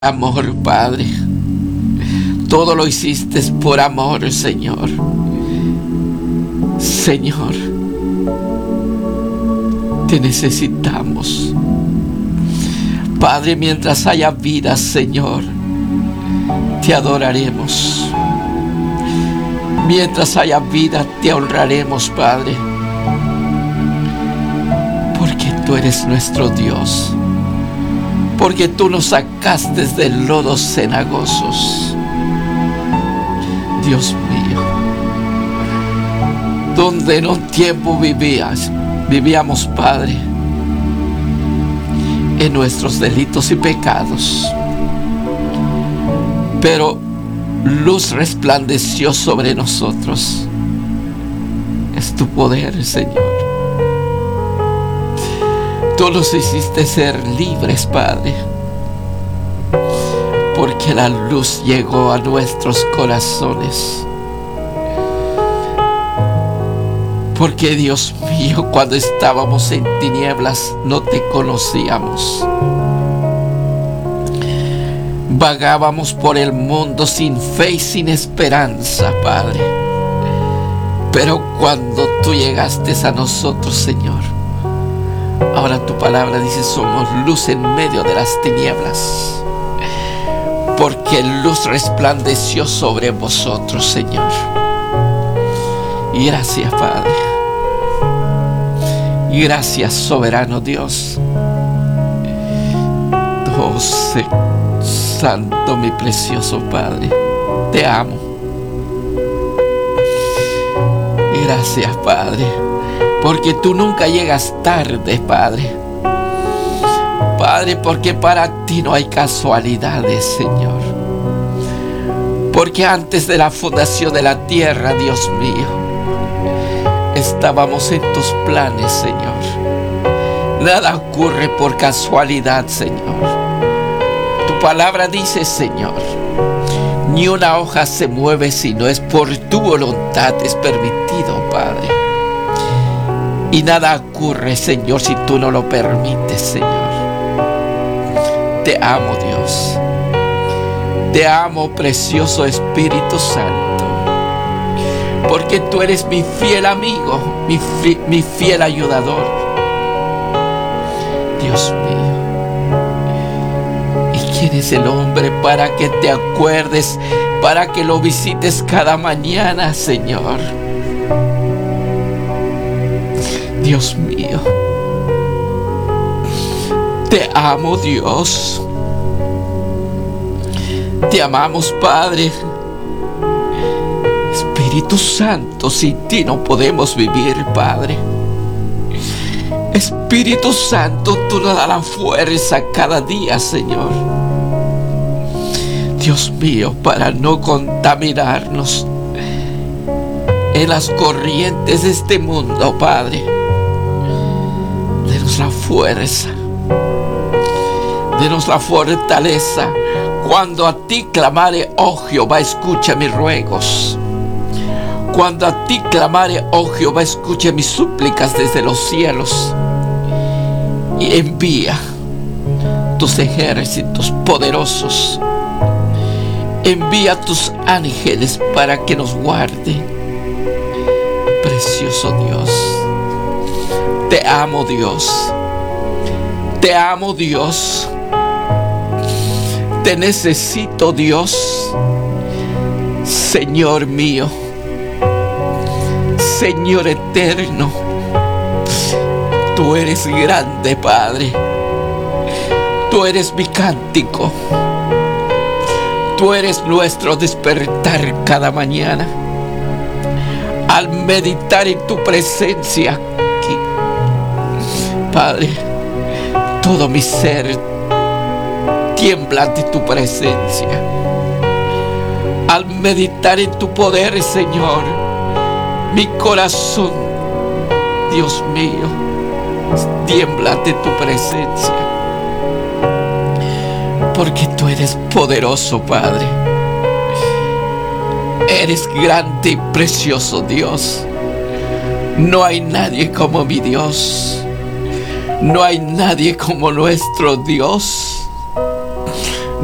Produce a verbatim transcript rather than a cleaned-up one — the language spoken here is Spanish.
Amor, Padre. Todo lo hiciste por amor, Señor. Señor, te necesitamos. Padre, mientras haya vida, Señor, te adoraremos. Mientras haya vida, te honraremos, Padre. Porque tú eres nuestro Dios. Porque tú nos sacaste del lodo cenagosos. Dios mío, donde en un tiempo vivías, vivíamos, Padre, en nuestros delitos y pecados. Pero luz resplandeció sobre nosotros. Es tu poder, Señor. Tú nos hiciste ser libres, Padre, porque la luz llegó a nuestros corazones. Porque, Dios mío, cuando estábamos en tinieblas no te conocíamos. Vagábamos por el mundo sin fe y sin esperanza, Padre. Pero cuando tú llegaste a nosotros, Señor, ahora tu palabra dice: somos luz en medio de las tinieblas, porque luz resplandeció sobre vosotros, Señor. Y gracias, Padre. Y gracias, soberano Dios. Oh, santo, mi precioso Padre, te amo. Y gracias, Padre, porque tú nunca llegas tarde, Padre. Padre, porque para ti no hay casualidades, Señor. Porque antes de la fundación de la tierra, Dios mío, estábamos en tus planes, Señor. Nada ocurre por casualidad, Señor. Tu palabra dice, Señor, ni una hoja se mueve si no es por tu voluntad, es permitido, Padre. Y nada ocurre, Señor, si tú no lo permites, Señor. Te amo, Dios. Te amo, precioso Espíritu Santo. Porque tú eres mi fiel amigo, mi, fi- mi fiel ayudador. Dios mío. ¿Y quién es el hombre para que te acuerdes, para que lo visites cada mañana, Señor? Dios mío, te amo, Dios. Te amamos, Padre. Espíritu Santo, sin ti no podemos vivir, Padre. Espíritu Santo, tú nos das la fuerza cada día, Señor. Dios mío, para no contaminarnos en las corrientes de este mundo, Padre. Denos la fuerza, denos la fortaleza. Cuando a ti clamare, oh Jehová, escucha mis ruegos. Cuando a ti clamare, oh Jehová, escucha mis súplicas desde los cielos. Y envía tus ejércitos poderosos. Envía tus ángeles para que nos guarden. Precioso Dios. Te amo, Dios. Te amo, Dios. Te necesito, Dios. Señor mío. Señor eterno. Tú eres grande, Padre. Tú eres mi cántico. Tú eres nuestro despertar cada mañana. Al meditar en tu presencia aquí, Padre, todo mi ser tiembla ante tu presencia. Al meditar en tu poder, Señor, mi corazón, Dios mío, tiembla ante tu presencia. Porque tú eres poderoso, Padre. Eres grande y precioso, Dios. No hay nadie como mi Dios. No hay nadie como nuestro Dios.